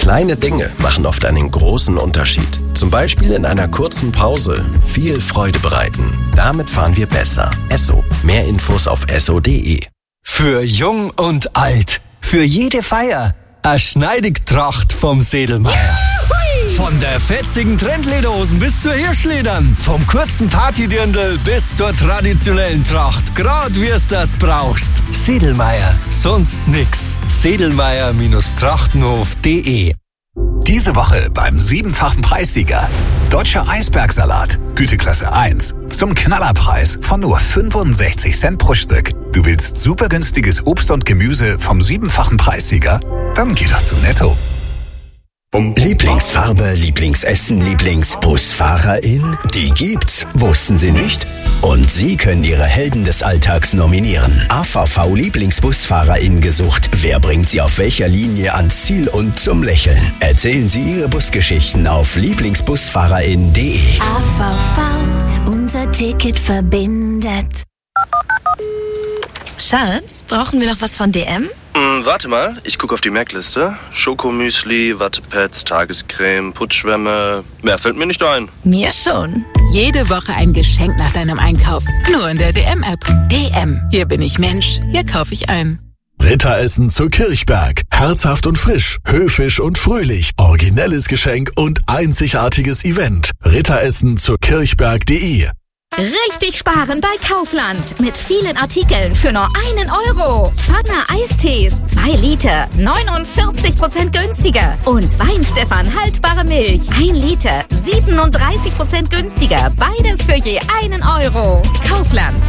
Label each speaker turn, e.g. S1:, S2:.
S1: Kleine Dinge machen oft einen großen Unterschied. Zum Beispiel in einer kurzen Pause viel Freude bereiten. Damit fahren wir besser. Esso. Mehr Infos auf esso.de.
S2: Für Jung und Alt. Für jede Feier. Eine Schneidigtracht vom Sedlmeier. Von der fetzigen Trendlederhosen bis zur Hirschledern. Vom kurzen Partydirndl bis zur traditionellen Tracht. Grad wie es das brauchst. Sedlmeier. Sonst nix. Sedlmeier-trachtenhof.de.
S3: Diese Woche beim 7-fachen Preissieger. Deutscher Eisbergsalat. Güteklasse 1. Zum Knallerpreis von nur 65 Cent pro Stück. Du willst super günstiges Obst und Gemüse vom 7-fachen Preissieger? Dann geh doch zu Netto.
S4: Lieblingsfarbe, Lieblingsessen, Lieblingsbusfahrerin? Die gibt's. Wussten Sie nicht? Und Sie können Ihre Helden des Alltags nominieren. AVV Lieblingsbusfahrerin gesucht. Wer bringt Sie auf welcher Linie ans Ziel und zum Lächeln? Erzählen Sie Ihre Busgeschichten auf lieblingsbusfahrerin.de.
S5: AVV, unser Ticket verbindet.
S6: Schatz, brauchen wir noch was von DM?
S7: Warte mal, ich gucke auf die Merkliste. Schokomüsli, Wattepads, Tagescreme, Putzschwämme. Mehr fällt mir nicht ein.
S6: Mir schon.
S8: Jede Woche ein Geschenk nach deinem Einkauf. Nur in der DM-App. DM. Hier bin ich Mensch. Hier kaufe ich ein.
S9: Ritteressen zu Kirchberg. Herzhaft und frisch, höfisch und fröhlich. Originelles Geschenk und einzigartiges Event. Ritteressen zu Kirchberg.de.
S5: Richtig sparen bei Kaufland. Mit vielen Artikeln für nur 1 Euro. Pfanner Eistees, 2 Liter, 49% günstiger. Und Weinstefan haltbare Milch, 1 Liter, 37% günstiger. Beides für je 1 Euro. Kaufland.